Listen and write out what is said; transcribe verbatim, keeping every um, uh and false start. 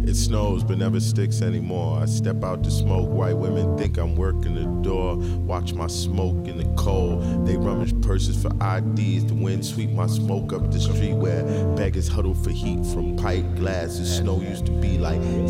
It snows but never sticks anymore. I step out to smoke. White women think I'm working the door. Watch my smoke in the cold. They rummage purses for I Ds. The wind sweep my smoke up the street where beggars huddle for heat from pipe glasses. Snow used to be like